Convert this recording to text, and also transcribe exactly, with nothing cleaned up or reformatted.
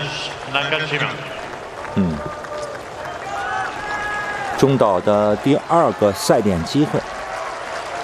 嗯，中岛的第二个赛点机会。